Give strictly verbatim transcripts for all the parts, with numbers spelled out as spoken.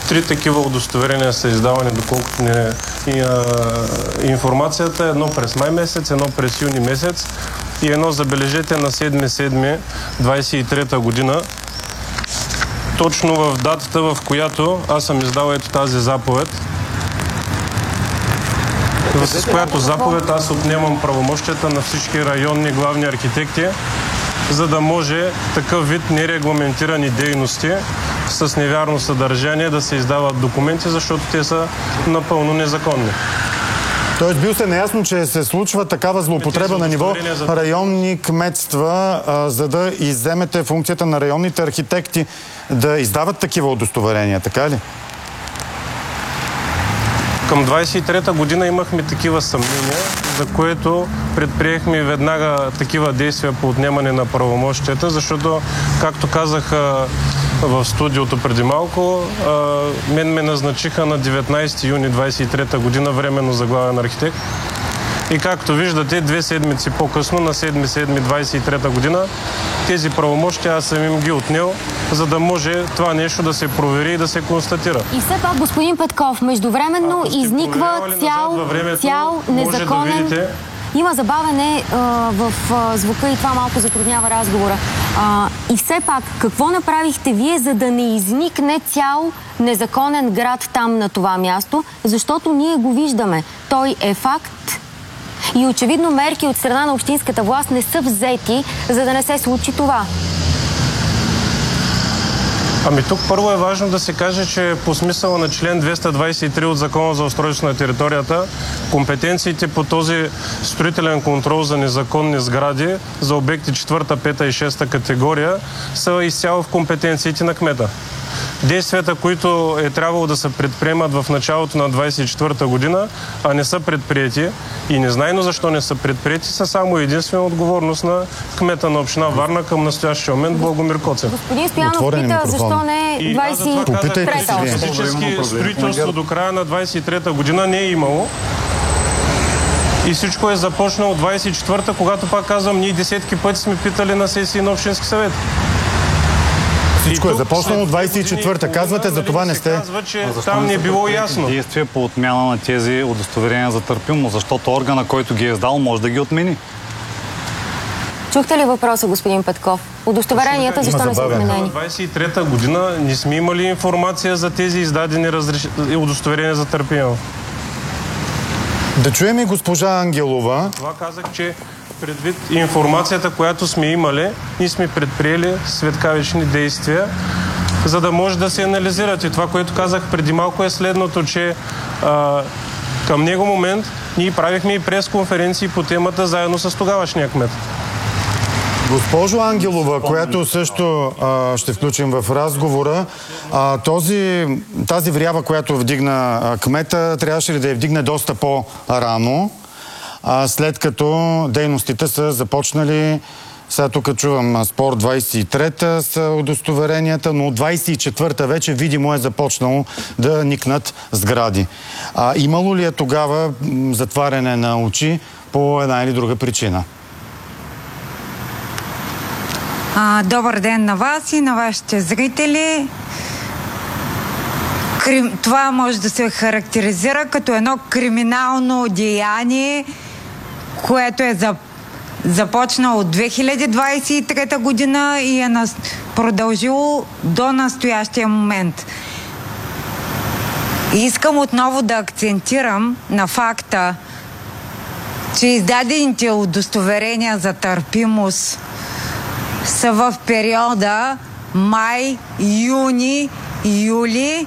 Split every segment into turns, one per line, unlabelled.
Три такива удостоверения са издавани, доколкото не е информацията. Едно през май месец, едно през юни месец и едно, забележете, на седми юли двадесет и трета година. Точно в датата, в която аз съм издал ето тази заповед, с която заповед аз отнемам правомощията на всички районни главни архитекти, за да може такъв вид нерегламентирани дейности с невярно съдържание да се издават документи, защото те са напълно незаконни.
Тоест бил се неясно, че се случва такава злоупотреба на ниво районни кметства, а, за да изземете функцията на районните архитекти да издават такива удостоверения, така ли?
Към двадесет и трета година имахме такива съмнения, за което предприехме веднага такива действия по отнемане на правомощията, защото, както казах в студиото преди малко, мен ме назначиха на деветнадесети юни двадесет и трета година временно за главен архитект. И както виждате, две седмици по-късно, на седми юли двадесет и трета година, тези правомощия аз съм им ги отнел, за да може това нещо да се провери и да се констатира.
И все пак, господин Петков, междувременно изниква цял,
времето,
цял незаконен...
Да видите...
Има забавене а, в а, звука и това малко затруднява разговора. А, и все пак, какво направихте вие, за да не изникне цял незаконен град там на това място? Защото ние го виждаме. Той е факт. И очевидно мерки от страна на общинската власт не са взети, за да не се случи това.
Ами тук първо е важно да се каже, че по смисъла на член двеста двадесет и три от Закона за устройство на територията, компетенциите по този строителен контрол за незаконни сгради за обекти четвърта, пета и шеста категория са изцяло в компетенциите на кмета. Действията, които е трябвало да се предприемат в началото на двадесет и четвърта година, а не са предприяти и незнайно защо не са предприяти, са само единствена отговорност на кмета на община Варна към настоящия момент Благомир Коцев.
Господин Стоянов пита, защо не е двадесет и трета?
Физически строителство до края на двадесет и трета година не е имало. И всичко е започнало двадесет и четвърта, когато, пак казвам, ние десетки пъти сме питали на сесии на Общински съвет.
Всичко е започнало двадесет и четвърта. Казвате, за това не сте.
Казва, че там не е било ясно.
Действие по отмяна на тези удостоверения за търпимост, защото органа, който ги е издал, може да ги отмени.
Чухте ли въпроса, господин Петков? Удостоверенията защо не са отменени?
двадесет и трета година не сме имали информация за тези издадени разреш... удостоверения за търпимост.
Да чуем и госпожа Ангелова.
Това казах, че предвид информацията, която сме имали, ние сме предприели светкавични действия, за да може да се анализират. И това, което казах преди малко, е следното, че а, към него момент ние правихме и пресконференции по темата заедно с тогавашния кмет.
Госпожо Ангелова, която също а, ще включим в разговора, а, този, тази врява, която вдигна а, кмета, трябваше ли да я вдигне доста по-рано, а, след като дейностите са започнали, сега тук чувам спор двадесет и трета са удостоверенията, но от двадесет и четвърта вече видимо е започнало да никнат сгради. А, имало ли е тогава затваряне на очи по една или друга причина?
А, добър ден на вас и на вашите зрители. Крим... Това може да се характеризира като едно криминално деяние, което е за... започнало от две хиляди двадесет и трета година и е нас... продължило до настоящия момент. И искам отново да акцентирам на факта, че издадените удостоверения за търпимост са в периода май, юни, юли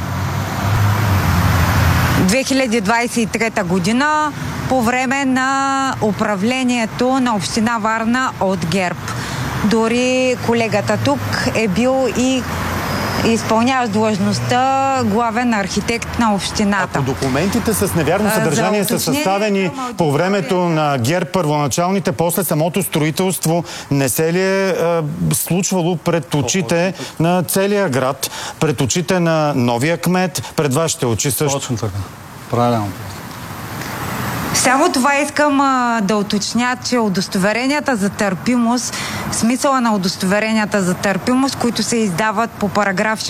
две хиляди двадесет и трета година по време на управлението на община Варна от ГЕРБ. Дори колегата тук е бил и изпълняващ длъжността главен архитект на общината.
Ако документите с невярно съдържание са съставени по времето на ГЕРБ, първоначалните, после самото строителство, не се ли е, е случвало пред очите на целия град, пред очите на новия кмет, пред вашите очи също?
Точно така. Правилно.
Само това искам а, да уточня, че удостоверенията за търпимост, смисъла на удостоверенията за търпимост, които се издават по параграф